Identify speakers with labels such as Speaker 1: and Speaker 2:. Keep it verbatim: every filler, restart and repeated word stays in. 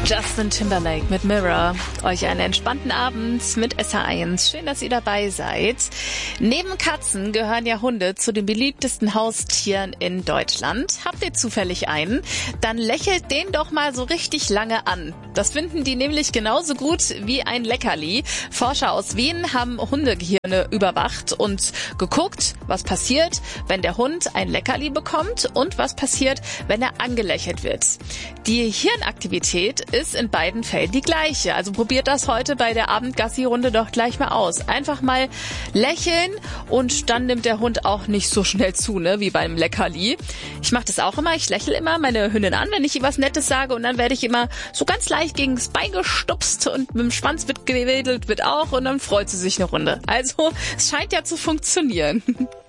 Speaker 1: Justin Timberlake mit Mirror. Euch einen entspannten Abend mit S H eins. Schön, dass ihr dabei seid. Neben Katzen gehören ja Hunde zu den beliebtesten Haustieren in Deutschland. Habt ihr zufällig einen? Dann lächelt den doch mal so richtig lange an. Das finden die nämlich genauso gut wie ein Leckerli. Forscher aus Wien haben Hundegehirne überwacht und geguckt, was passiert, wenn der Hund ein Leckerli bekommt und was passiert, wenn er angelächelt wird. Die Hirnaktivität ist in beiden Fällen die gleiche. Also probiert das heute bei der Abendgassi-Runde doch gleich mal aus. Einfach mal lächeln und dann nimmt der Hund auch nicht so schnell zu, ne, wie beim Leckerli. Ich mache das auch immer. Ich lächle immer meine Hündin an, wenn ich ihr was Nettes sage, und dann werde ich immer so ganz leicht gegen das Bein gestupst und mit dem Schwanz wird gewedelt, wird auch, und dann freut sie sich eine Runde. Also es scheint ja zu funktionieren.